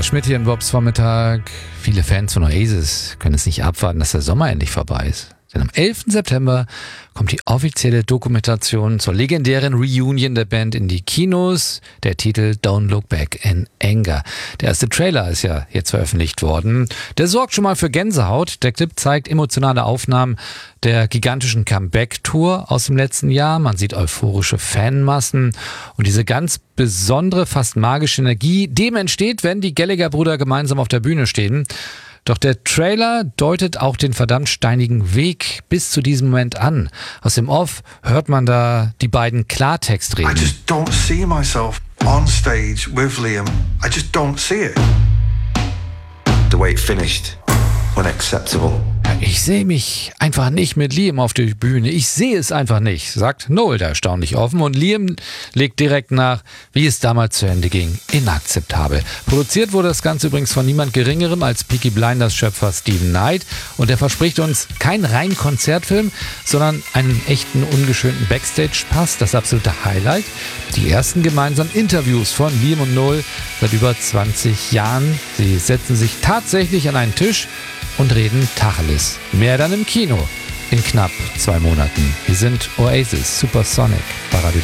Ja, Schmidt hier im Bobs Vormittag. Viele Fans von Oasis können es nicht abwarten, dass der Sommer endlich vorbei ist. Denn am 11. September kommt die offizielle Dokumentation zur legendären Reunion der Band in die Kinos. Der Titel Don't Look Back in Anger. Der erste Trailer ist ja jetzt veröffentlicht worden. Der sorgt schon mal für Gänsehaut. Der Clip zeigt emotionale Aufnahmen der gigantischen Comeback-Tour aus dem letzten Jahr. Man sieht euphorische Fanmassen und diese ganz besondere, fast magische Energie, dem entsteht, wenn die Gallagher-Brüder gemeinsam auf der Bühne stehen. Doch der Trailer deutet auch den verdammt steinigen Weg bis zu diesem Moment an. Aus dem Off hört man da die beiden Klartext reden. I just don't see myself on stage with Liam. I just don't see it. The way it finished, unacceptable. Ich sehe mich einfach nicht mit Liam auf der Bühne. Ich sehe es einfach nicht, sagt Noel da erstaunlich offen. Und Liam legt direkt nach, wie es damals zu Ende ging. Inakzeptabel. Produziert wurde das Ganze übrigens von niemand Geringerem als Peaky Blinders Schöpfer Steven Knight. Und er verspricht uns keinen reinen Konzertfilm, sondern einen echten, ungeschönten Backstage-Pass. Das absolute Highlight. Die ersten gemeinsamen Interviews von Liam und Noel seit über 20 Jahren. Sie setzen sich tatsächlich an einen Tisch und reden Tacheles. Mehr dann im Kino in knapp 2 Monaten. Wir sind Oasis Supersonic bei Radio